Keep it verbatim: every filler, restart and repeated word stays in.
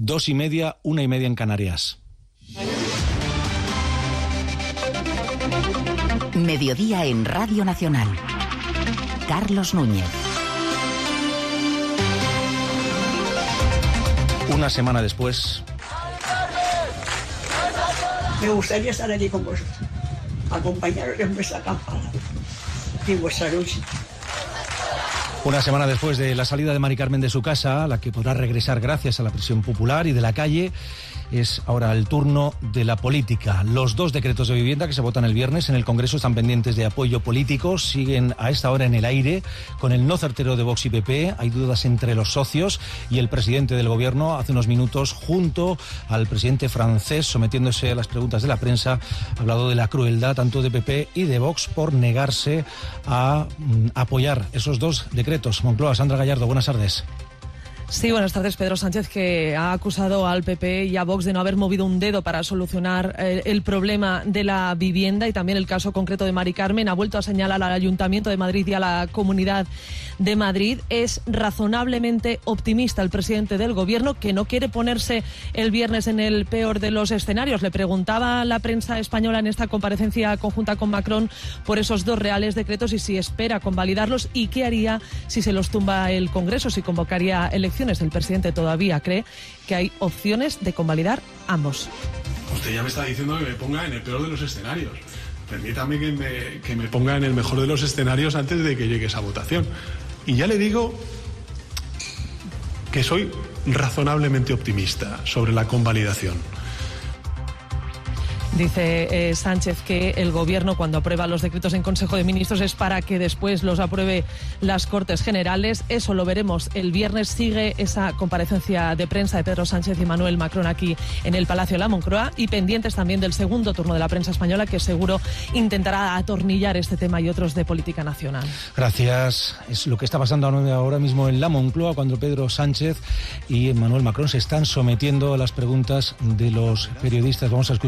Dos y media, una y media en Canarias. Mediodía en Radio Nacional. Carlos Núñez. Una semana después. Me gustaría estar allí con vosotros, acompañaros en vuestra campana y vuestra lucha. Una semana después de la salida de Mari Carmen de su casa, la que podrá regresar gracias a la presión popular y de la calle, es ahora el turno de la política. Los dos decretos de vivienda que se votan el viernes en el Congreso están pendientes de apoyo político, siguen a esta hora en el aire con el no certero de Vox y P P. Hay dudas entre los socios y el presidente del Gobierno hace unos minutos, junto al presidente francés, sometiéndose a las preguntas de la prensa, ha hablado de la crueldad tanto de P P y de Vox por negarse a mm, apoyar esos dos decretos. Moncloa, Sandra Gallardo, buenas tardes. Sí, buenas tardes. Pedro Sánchez, que ha acusado al P P y a Vox de no haber movido un dedo para solucionar el, el problema de la vivienda y también el caso concreto de Mari Carmen, ha vuelto a señalar al Ayuntamiento de Madrid y a la Comunidad de Madrid. Es razonablemente optimista el presidente del Gobierno, que no quiere ponerse el viernes en el peor de los escenarios. Le preguntaba a la prensa española en esta comparecencia conjunta con Macron por esos dos reales decretos y si espera convalidarlos y qué haría si se los tumba el Congreso, si convocaría elecciones. El presidente todavía cree que hay opciones de convalidar ambos. Usted ya me está diciendo que me ponga en el peor de los escenarios. Permítame que me, que me ponga en el mejor de los escenarios antes de que llegue esa votación. Y ya le digo que soy razonablemente optimista sobre la convalidación. Dice eh, Sánchez que el Gobierno, cuando aprueba los decretos en Consejo de Ministros, es para que después los apruebe las Cortes Generales. Eso lo veremos el viernes. Sigue esa comparecencia de prensa de Pedro Sánchez y Emmanuel Macron aquí en el Palacio de la Moncloa, y pendientes también del segundo turno de la prensa española, que seguro intentará atornillar este tema y otros de política nacional. Gracias. Es lo que está pasando ahora mismo en la Moncloa, cuando Pedro Sánchez y Emmanuel Macron se están sometiendo a las preguntas de los periodistas. Vamos a escuchar